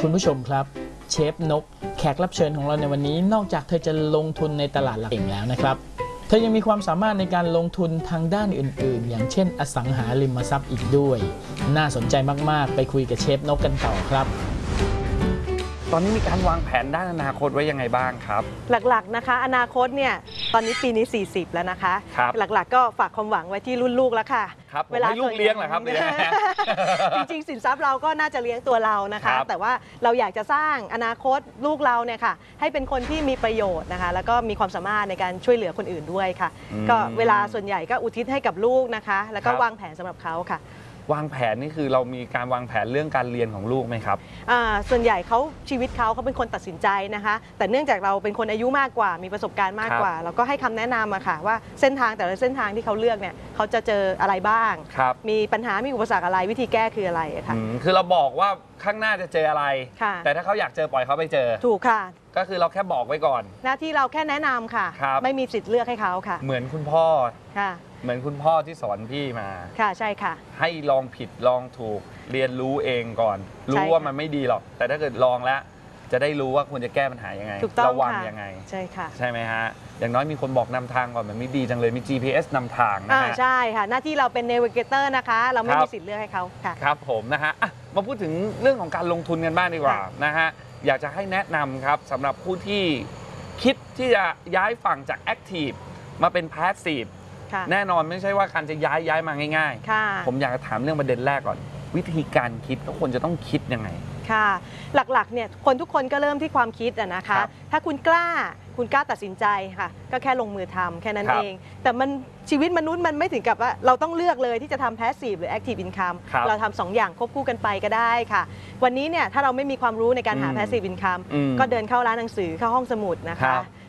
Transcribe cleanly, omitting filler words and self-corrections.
คุณผู้ชมครับเชฟนกแขกรับเชิญของเราในวันนี้นอกจากเธอจะลงทุนในตลาดหลักเองแล้วนะครับเธอยังมีความสามารถในการลงทุนทางด้านอื่นๆอย่างเช่นอสังหาริมทรัพย์อีกด้วยน่าสนใจมากๆไปคุยกับเชฟนกกันต่อครับตอนนี้มีการวางแผนด้านอนาคตไว้ยังไงบ้างครับหลักๆนะคะอนาคตเนี่ยตอนนี้ปีนี้40แล้วนะคะหลักๆก็ฝากความหวังไว้ที่รุ่นลูกแล้วค่ะครับเวลาให้ลูกเลี้ยงเหรอครับจริงๆสินทรัพย์เราก็น่าจะเลี้ยงตัวเรานะคะแต่ว่าเราอยากจะสร้างอนาคตลูกเราเนี่ยค่ะให้เป็นคนที่มีประโยชน์นะคะแล้วก็มีความสามารถในการช่วยเหลือคนอื่นด้วยค่ะก็เวลาส่วนใหญ่ก็อุทิศให้กับลูกนะคะแล้วก็วางแผนสำหรับเขาค่ะวางแผนนี่คือเรามีการวางแผนเรื่องการเรียนของลูกไหมครับส่วนใหญ่ชีวิตเขาเป็นคนตัดสินใจนะคะแต่เนื่องจากเราเป็นคนอายุมากกว่ามีประสบการณ์มากกว่าเราก็ให้คำแนะนำค่ะว่าเส้นทางแต่ละเส้นทางที่เขาเลือกเนี่ยเขาจะเจออะไรบ้างมีปัญหามีอุปสรรคอะไรวิธีแก้คืออะไรค่ะคือเราบอกว่าข้างหน้าจะเจออะไรแต่ถ้าเขาอยากเจอปล่อยเขาไปเจอถูกค่ะก็คือเราแค่บอกไว้ก่อนหน้าที่เราแค่แนะนำค่ะไม่มีสิทธิ์เลือกให้เขาค่ะเหมือนคุณพ่อค่ะเหมือนคุณพ่อที่สอนพี่มาค่ะใช่ค่ะให้ลองผิดลองถูกเรียนรู้เองก่อนรู้ว่ามันไม่ดีหรอกแต่ถ้าเกิดลองแล้วจะได้รู้ว่าควรจะแก้ปัญหายังไงระวังยังไงใช่ค่ะใช่ไหมฮะอย่างน้อยมีคนบอกนำทางก่อนมันไม่ดีจังเลยมี GPS นำทางนะฮะใช่ค่ะหน้าที่เราเป็น Navigator นะคะเราไม่มีสิทธิ์เลือกให้เขาค่ะครับผมนะฮะมาพูดถึงเรื่องของการลงทุนกันบ้างดีกว่านะฮะอยากจะให้แนะนำครับสำหรับผู้ที่คิดที่จะย้ายฝั่งจาก Active มาเป็น Passiveแน่นอนไม่ใช่ว่าการจะย้ายมาง่ายๆผมอยากจะถามเรื่องประเด็นแรกก่อนวิธีการคิดก็ควรจะต้องคิดยังไงค่ะหลักๆเนี่ยคนทุกคนก็เริ่มที่ความคิดนะคะถ้าคุณกล้าตัดสินใจค่ะก็แค่ลงมือทำแค่นั้นเองแต่ชีวิตมนุษย์มันไม่ถึงกับว่าเราต้องเลือกเลยที่จะทำ Passive หรือ Active Income เราทำ2 อย่างควบคู่กันไปก็ได้ค่ะวันนี้เนี่ยถ้าเราไม่มีความรู้ในการหา Passive Income ก็เดินเข้าร้านหนังสือเข้าห้องสมุดนะคะ